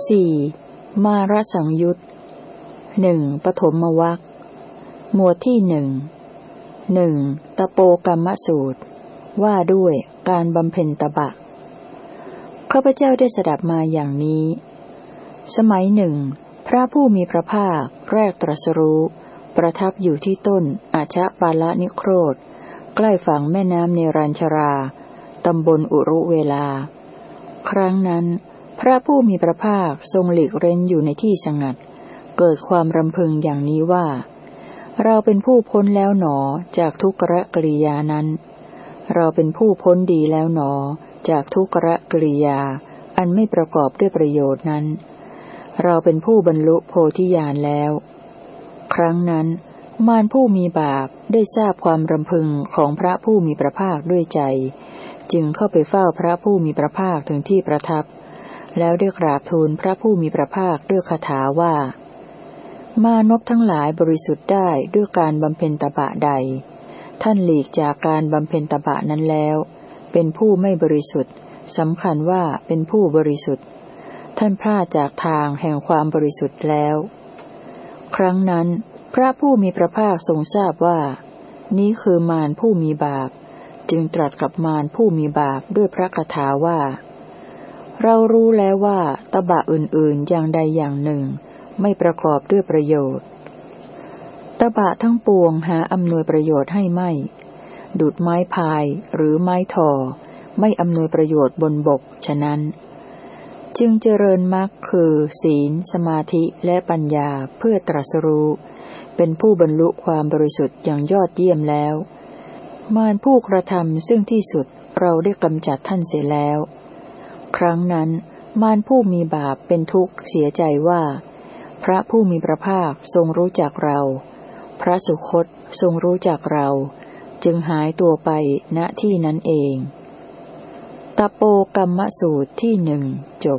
4. มารสังยุต 1. ปฐมวรรคหมวดที่1 ตโปกรรมสูตรว่าด้วยการบำเพ็ญตบะข้าพเจ้าได้สดับมาอย่างนี้สมัยหนึ่งพระผู้มีพระภาคแรกตรัสรู้ประทับอยู่ที่ต้นอาชปาลนิโครธใกล้ฝั่งแม่น้ำเนรัญชราตำบลอุรุเวลาครั้งนั้นพระผู้มีพระภาคทรงหลีกเร้นอยู่ในที่สงัดเกิดความรำพึงอย่างนี้ว่าเราเป็นผู้พ้นแล้วหนอจากทุกขกริยานั้นเราเป็นผู้พ้นดีแล้วหนอจากทุกขกริยาอันไม่ประกอบด้วยประโยชน์นั้นเราเป็นผู้บรรลุโพธิญาณแล้วครั้งนั้นมารผู้มีบาปได้ทราบความรำพึงของพระผู้มีพระภาคด้วยใจจึงเข้าไปเฝ้าพระผู้มีพระภาคถึงที่ประทับแล้วได้กราบทูลพระผู้มีพระภาคด้วยคาถาว่ามานพทั้งหลายบริสุทธิ์ได้ด้วยการบำเพ็ญตบะใดท่านหลีกจากการบำเพ็ญตบะนั้นแล้วเป็นผู้ไม่บริสุทธิ์สำคัญว่าเป็นผู้บริสุทธิ์ท่านพลาดจากทางแห่งความบริสุทธิ์แล้วครั้งนั้นพระผู้มีพระภาคทรงทราบว่านี้คือมารผู้มีบาปจึงตรัสกับมารผู้มีบาปด้วยพระคาถาว่าเรารู้แล้วว่าตบะอื่นๆอย่างใดอย่างหนึ่งไม่ประกอบด้วยประโยชน์ตบะทั้งปวงหาอำนวยประโยชน์ให้ไม่ดุจไม้พายหรือไม้ทอไม่อำนวยประโยชน์บนบกฉะนั้นจึงเจริญมรรคคือศีลสมาธิและปัญญาเพื่อตรัสรู้เป็นผู้บรรลุความบริสุทธิ์อย่างยอดเยี่ยมแล้วมารผู้กระทำซึ่งที่สุดเราได้กำจัดท่านเสียแล้วครั้งนั้นมารผู้มีบาปเป็นทุกข์เสียใจว่าพระผู้มีพระภาคทรงรู้จักเราพระสุคตทรงรู้จักเราจึงหายตัวไปณที่นั้นเองตโปกรรมสูตรที่1จบ